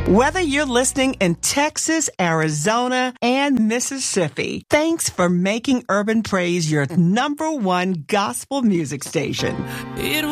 Whether you're listening in Texas, Arizona, and Mississippi, thanks for making Urban Praise your #1 gospel music station.